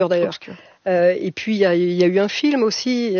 d'ailleurs. Et puis il y a eu un film aussi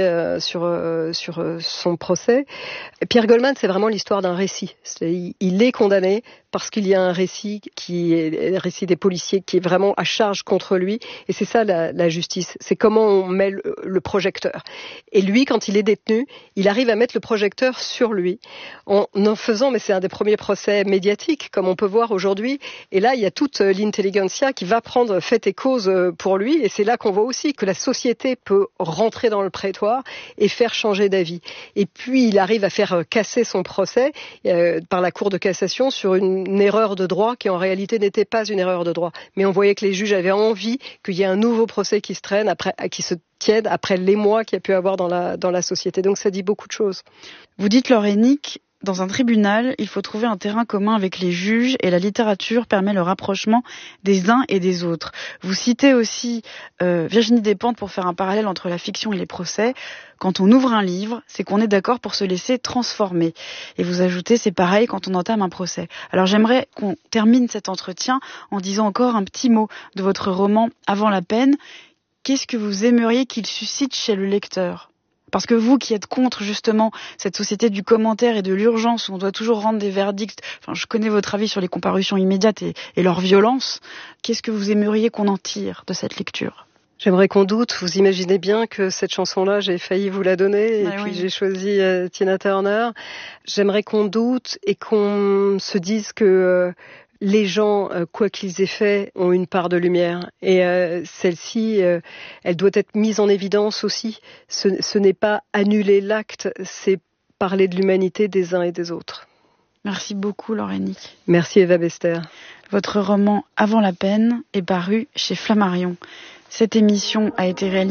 sur son procès. Pierre Goldman, c'est vraiment l'histoire d'un récit. Il est condamné parce qu'il y a un récit qui est le récit des policiers qui est vraiment à charge contre lui. Et c'est ça la justice. C'est comment on met le projecteur. Et lui, quand il est détenu, il arrive à mettre le projecteur sur lui en faisant, mais c'est un des premiers procès médiatiques, comme on peut voir aujourd'hui. Et là, il y a toute l'intelligentsia qui va prendre fait et cause pour lui. Et c'est là qu'on voit aussi que la société peut rentrer dans le prétoire et faire changer d'avis. Et puis, il arrive à faire casser son procès par la Cour de cassation sur une erreur de droit qui en réalité n'était pas une erreur de droit. Mais on voyait que les juges avaient envie qu'il y ait un nouveau procès qui se traîne qui se tienne après l'émoi qu'il y a pu avoir dans la société. Donc ça dit beaucoup de choses. Vous dites, Laure Hennick, dans un tribunal, il faut trouver un terrain commun avec les juges et la littérature permet le rapprochement des uns et des autres. Vous citez aussi Virginie Despentes pour faire un parallèle entre la fiction et les procès. Quand on ouvre un livre, c'est qu'on est d'accord pour se laisser transformer. Et vous ajoutez, c'est pareil quand on entame un procès. Alors j'aimerais qu'on termine cet entretien en disant encore un petit mot de votre roman Avant la peine. Qu'est-ce que vous aimeriez qu'il suscite chez le lecteur ? Parce que vous qui êtes contre justement cette société du commentaire et de l'urgence où on doit toujours rendre des verdicts, je connais votre avis sur les comparutions immédiates et leur violence, qu'est-ce que vous aimeriez qu'on en tire de cette lecture ? J'aimerais qu'on doute. Vous imaginez bien que cette chanson-là, j'ai failli vous la donner puis j'ai choisi Tina Turner. J'aimerais qu'on doute et qu'on se dise que les gens, quoi qu'ils aient fait, ont une part de lumière. Et celle-ci, elle doit être mise en évidence aussi. Ce n'est pas annuler l'acte, c'est parler de l'humanité des uns et des autres. Merci beaucoup, Laure Hennick. Merci, Eva Bester. Votre roman Avant la peine est paru chez Flammarion. Cette émission a été réalisée